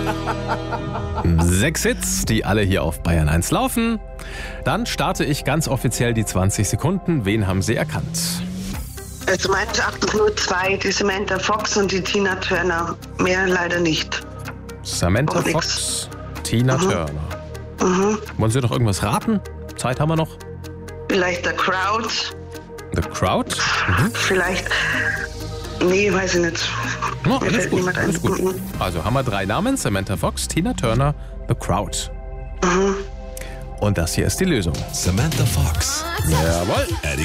6 Hits, die alle hier auf Bayern 1 laufen. Dann starte ich ganz offiziell die 20 Sekunden. Wen haben Sie erkannt? Also meines Erachtens nur 2, die Samantha Fox und die Tina Turner. Mehr leider nicht. Samantha Oh, nix. Fox, Tina Turner. Wollen Sie noch irgendwas raten? Zeit haben wir noch. Vielleicht The Crowd. The Crowd? Vielleicht. Nee, weiß ich nicht. No, Mir alles fällt gut, niemand ein. alles gut. Also haben wir 3 Namen. Samantha Fox, Tina Turner, The Crowd. Und das hier ist die Lösung. Samantha Fox. Jawohl.